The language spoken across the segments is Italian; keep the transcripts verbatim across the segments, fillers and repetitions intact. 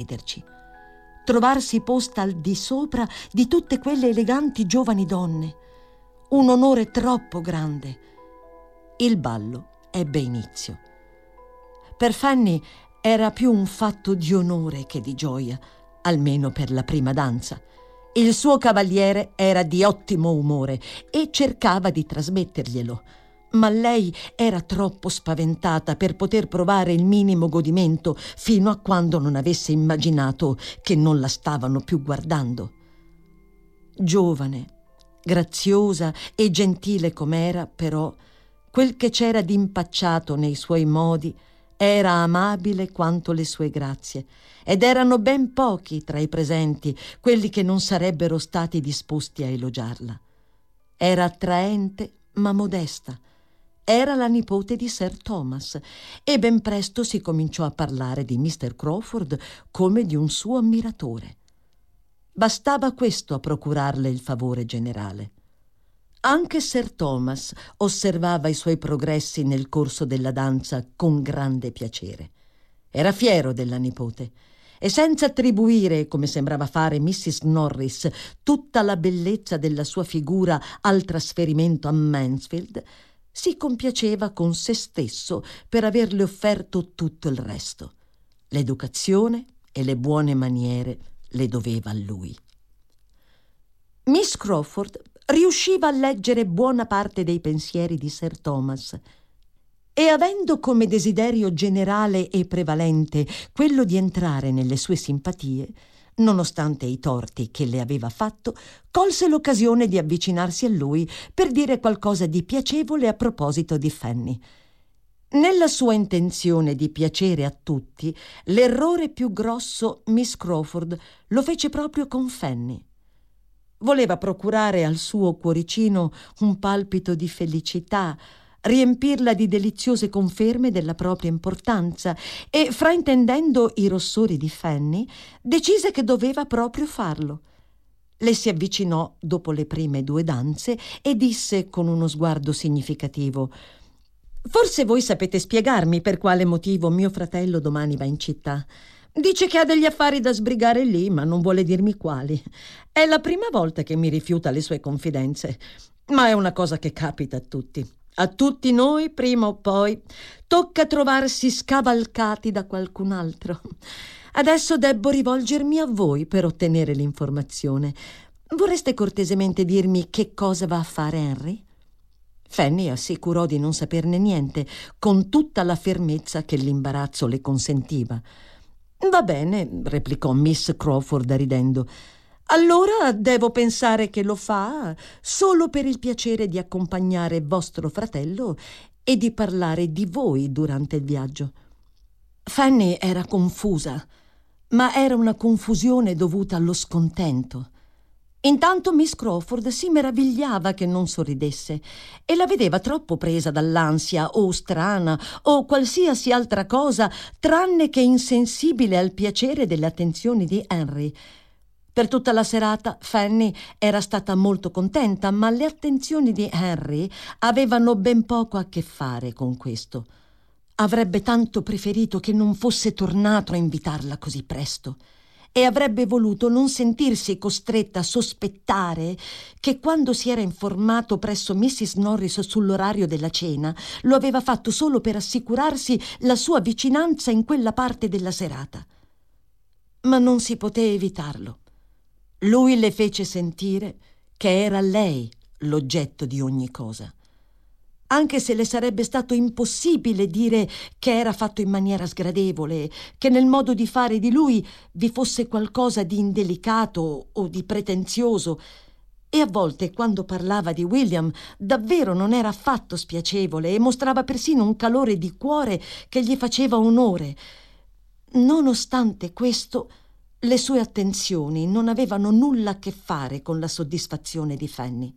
crederci, trovarsi posta al di sopra di tutte quelle eleganti giovani donne. Un onore troppo grande. Il ballo ebbe inizio. Per Fanny era più un fatto di onore che di gioia, almeno per la prima danza. Il suo cavaliere era di ottimo umore e cercava di trasmetterglielo, ma lei era troppo spaventata per poter provare il minimo godimento fino a quando non avesse immaginato che non la stavano più guardando. Giovane, graziosa e gentile com'era, però, quel che c'era di impacciato nei suoi modi era amabile quanto le sue grazie, ed erano ben pochi tra i presenti quelli che non sarebbero stati disposti a elogiarla. Era attraente ma modesta. Era la nipote di Sir Thomas e ben presto si cominciò a parlare di mister Crawford come di un suo ammiratore. Bastava questo a procurarle il favore generale. Anche Sir Thomas osservava i suoi progressi nel corso della danza con grande piacere. Era fiero della nipote e, senza attribuire, come sembrava fare missis Norris, tutta la bellezza della sua figura al trasferimento a Mansfield, si compiaceva con se stesso per averle offerto tutto il resto. L'educazione e le buone maniere le doveva a lui. Miss Crawford riusciva a leggere buona parte dei pensieri di Sir Thomas e, avendo come desiderio generale e prevalente quello di entrare nelle sue simpatie, nonostante i torti che le aveva fatto, colse l'occasione di avvicinarsi a lui per dire qualcosa di piacevole a proposito di Fanny. Nella sua intenzione di piacere a tutti, l'errore più grosso Miss Crawford lo fece proprio con Fanny. Voleva procurare al suo cuoricino un palpito di felicità, riempirla di deliziose conferme della propria importanza e, fraintendendo i rossori di Fanny, decise che doveva proprio farlo. Le si avvicinò dopo le prime due danze e disse con uno sguardo significativo: «Forse voi sapete spiegarmi per quale motivo mio fratello domani va in città. Dice che ha degli affari da sbrigare lì, ma non vuole dirmi quali. È la prima volta che mi rifiuta le sue confidenze, ma è una cosa che capita a tutti. A tutti noi, prima o poi, tocca trovarsi scavalcati da qualcun altro. Adesso debbo rivolgermi a voi per ottenere l'informazione. Vorreste cortesemente dirmi che cosa va a fare Henry?» Fanny assicurò di non saperne niente, con tutta la fermezza che l'imbarazzo le consentiva. «Va bene», replicò Miss Crawford ridendo. «Allora devo pensare che lo fa solo per il piacere di accompagnare vostro fratello e di parlare di voi durante il viaggio». Fanny era confusa, ma era una confusione dovuta allo scontento. Intanto Miss Crawford si meravigliava che non sorridesse e la vedeva troppo presa dall'ansia o strana o qualsiasi altra cosa tranne che insensibile al piacere delle attenzioni di Henry. Per tutta la serata Fanny era stata molto contenta, ma le attenzioni di Henry avevano ben poco a che fare con questo. Avrebbe tanto preferito che non fosse tornato a invitarla così presto e avrebbe voluto non sentirsi costretta a sospettare che, quando si era informato presso missis Norris sull'orario della cena, lo aveva fatto solo per assicurarsi la sua vicinanza in quella parte della serata. Ma non si poté evitarlo. Lui le fece sentire che era lei l'oggetto di ogni cosa. Anche se le sarebbe stato impossibile dire che era fatto in maniera sgradevole, che nel modo di fare di lui vi fosse qualcosa di indelicato o di pretenzioso, e a volte, quando parlava di William, davvero non era affatto spiacevole e mostrava persino un calore di cuore che gli faceva onore. Nonostante questo, le sue attenzioni non avevano nulla a che fare con la soddisfazione di Fanny.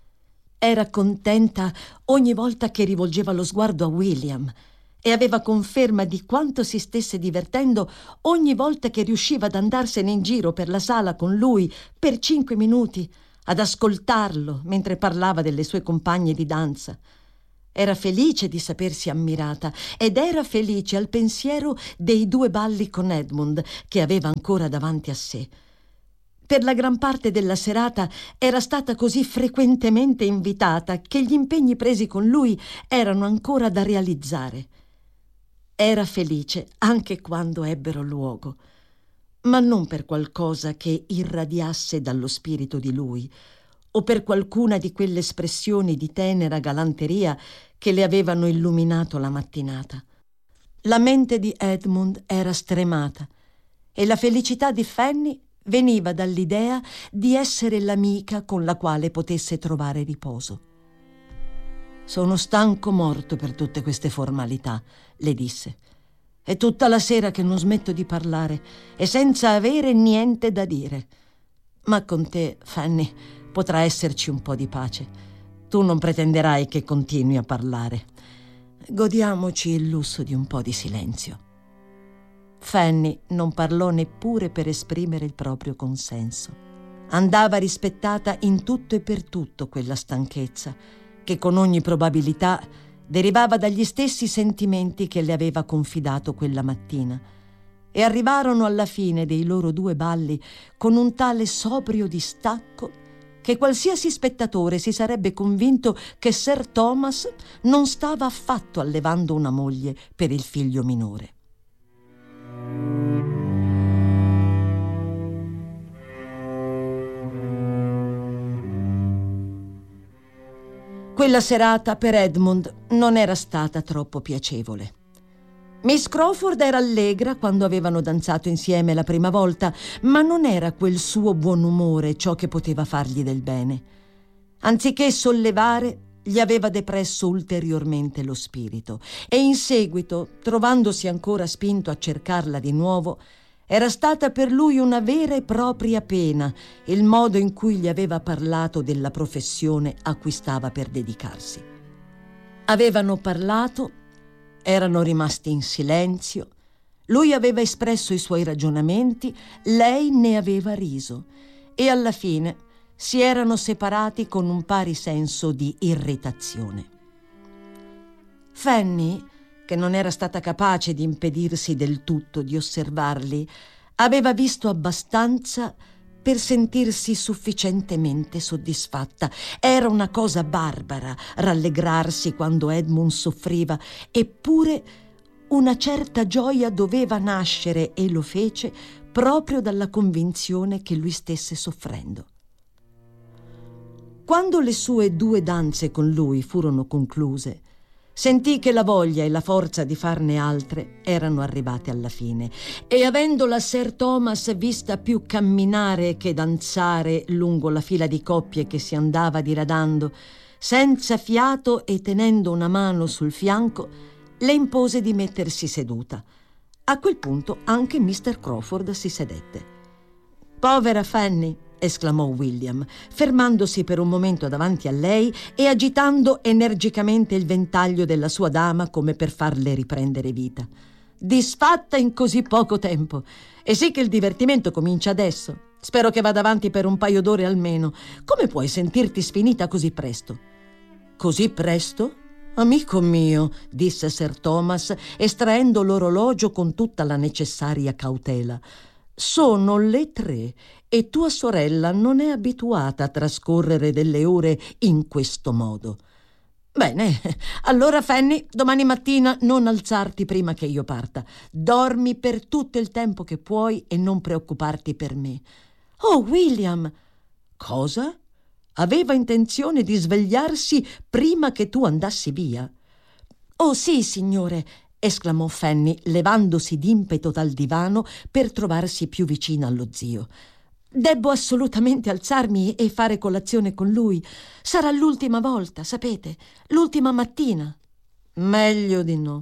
Era contenta ogni volta che rivolgeva lo sguardo a William e aveva conferma di quanto si stesse divertendo ogni volta che riusciva ad andarsene in giro per la sala con lui per cinque minuti, ad ascoltarlo mentre parlava delle sue compagne di danza. Era felice di sapersi ammirata ed era felice al pensiero dei due balli con Edmund che aveva ancora davanti a sé. Per la gran parte della serata era stata così frequentemente invitata che gli impegni presi con lui erano ancora da realizzare. Era felice anche quando ebbero luogo, ma non per qualcosa che irradiasse dallo spirito di lui o per qualcuna di quelle espressioni di tenera galanteria che le avevano illuminato la mattinata. La mente di Edmund era stremata e la felicità di Fanny veniva dall'idea di essere l'amica con la quale potesse trovare riposo. «Sono stanco morto per tutte queste formalità», le disse. «È tutta la sera che non smetto di parlare e senza avere niente da dire. Ma con te, Fanny, potrà esserci un po' di pace. Tu non pretenderai che continui a parlare. Godiamoci il lusso di un po' di silenzio». Fanny non parlò neppure per esprimere il proprio consenso. Andava rispettata in tutto e per tutto quella stanchezza, che con ogni probabilità derivava dagli stessi sentimenti che le aveva confidato quella mattina, e arrivarono alla fine dei loro due balli con un tale sobrio distacco che qualsiasi spettatore si sarebbe convinto che Sir Thomas non stava affatto allevando una moglie per il figlio minore. Quella serata per Edmund non era stata troppo piacevole. Miss Crawford era allegra quando avevano danzato insieme la prima volta, ma non era quel suo buon umore ciò che poteva fargli del bene. Anziché sollevare, gli aveva depresso ulteriormente lo spirito e in seguito, trovandosi ancora spinto a cercarla di nuovo, era stata per lui una vera e propria pena il modo in cui gli aveva parlato della professione a cui stava per dedicarsi. Avevano parlato, erano rimasti in silenzio, lui aveva espresso i suoi ragionamenti, lei ne aveva riso e alla fine si erano separati con un pari senso di irritazione. Fanny, che non era stata capace di impedirsi del tutto di osservarli, aveva visto abbastanza per sentirsi sufficientemente soddisfatta. Era una cosa barbara rallegrarsi quando Edmund soffriva, eppure una certa gioia doveva nascere, e lo fece, proprio dalla convinzione che lui stesse soffrendo. Quando le sue due danze con lui furono concluse, sentì che la voglia e la forza di farne altre erano arrivate alla fine, e avendola Sir Thomas vista più camminare che danzare lungo la fila di coppie che si andava diradando, senza fiato e tenendo una mano sul fianco, le impose di mettersi seduta. A quel punto anche mister Crawford si sedette. «Povera Fanny!» esclamò William, fermandosi per un momento davanti a lei e agitando energicamente il ventaglio della sua dama come per farle riprendere vita. «Disfatta in così poco tempo! E sì che il divertimento comincia adesso. Spero che vada avanti per un paio d'ore almeno. Come puoi sentirti sfinita così presto?» «Così presto? Amico mio», disse Sir Thomas, estraendo l'orologio con tutta la necessaria cautela. «Sono le tre e tua sorella non è abituata a trascorrere delle ore in questo modo». «Bene, allora Fanny, domani mattina non alzarti prima che io parta. Dormi per tutto il tempo che puoi e non preoccuparti per me». «Oh, William!» «Cosa? Aveva intenzione di svegliarsi prima che tu andassi via?» «Oh sì, signore», esclamò Fanny, levandosi d'impeto dal divano per trovarsi più vicina allo zio. «Debbo assolutamente alzarmi e fare colazione con lui. Sarà l'ultima volta, sapete, l'ultima mattina». «Meglio di no.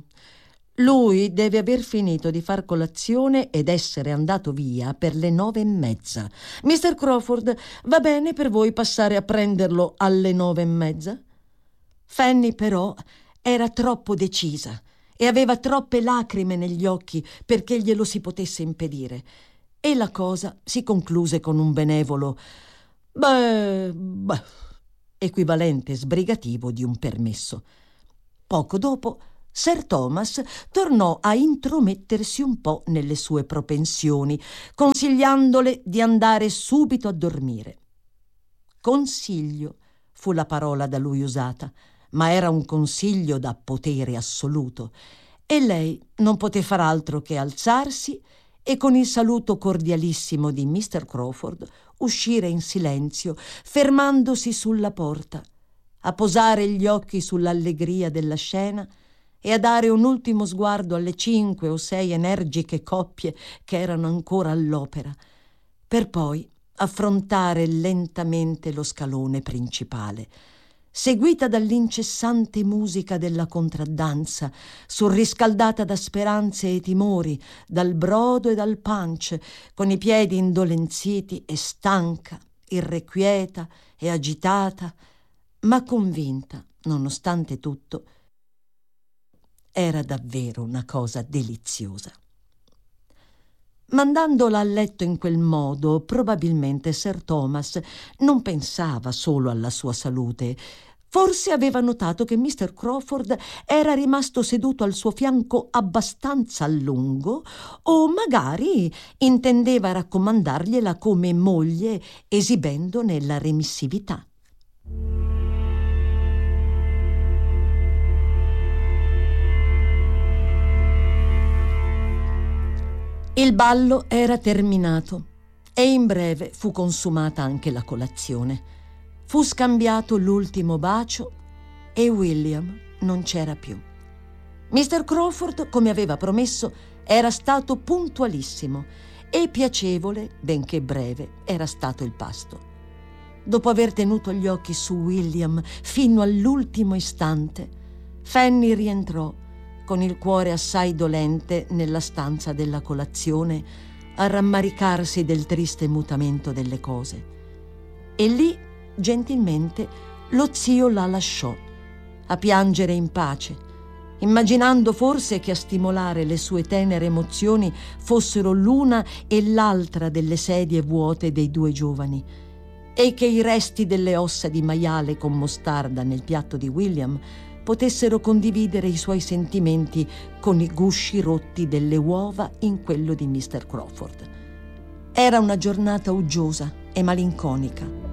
Lui deve aver finito di far colazione ed essere andato via per le nove e mezza. mister Crawford, va bene per voi passare a prenderlo alle nove e mezza?» Fanny però era troppo decisa e aveva troppe lacrime negli occhi perché glielo si potesse impedire, e la cosa si concluse con un benevolo «beh, beh», equivalente sbrigativo di un permesso. Poco dopo, Sir Thomas tornò a intromettersi un po' nelle sue propensioni, consigliandole di andare subito a dormire. Consiglio fu la parola da lui usata, ma era un consiglio da potere assoluto, e lei non poté far altro che alzarsi e con il saluto cordialissimo di mister Crawford uscire in silenzio, fermandosi sulla porta, a posare gli occhi sull'allegria della scena e a dare un ultimo sguardo alle cinque o sei energiche coppie che erano ancora all'opera, per poi affrontare lentamente lo scalone principale, seguita dall'incessante musica della contraddanza, surriscaldata da speranze e timori, dal brodo e dal punch, con i piedi indolenziti e stanca, irrequieta e agitata, ma convinta, nonostante tutto. Era davvero una cosa deliziosa. Mandandola a letto in quel modo, probabilmente Sir Thomas non pensava solo alla sua salute. Forse aveva notato che mister Crawford era rimasto seduto al suo fianco abbastanza a lungo, o magari intendeva raccomandargliela come moglie, esibendone la remissività. Il ballo era terminato e in breve fu consumata anche la colazione. Fu scambiato l'ultimo bacio e William non c'era più. mister Crawford, come aveva promesso, era stato puntualissimo e piacevole, benché breve, era stato il pasto. Dopo aver tenuto gli occhi su William fino all'ultimo istante, Fanny rientrò con il cuore assai dolente nella stanza della colazione, a rammaricarsi del triste mutamento delle cose. E lì, gentilmente, lo zio la lasciò, a piangere in pace, immaginando forse che a stimolare le sue tenere emozioni fossero l'una e l'altra delle sedie vuote dei due giovani, e che i resti delle ossa di maiale con mostarda nel piatto di William potessero condividere i suoi sentimenti con i gusci rotti delle uova in quello di mister Crawford. Era una giornata uggiosa e malinconica.